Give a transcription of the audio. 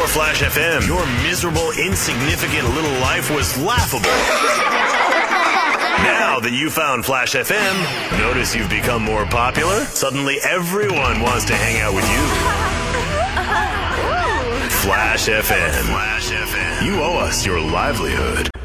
Flash FM, your miserable, insignificant little life was laughable. Now that you found Flash FM, notice you've become more popular? Suddenly everyone wants to hang out with you. Flash FM. You owe us your livelihood.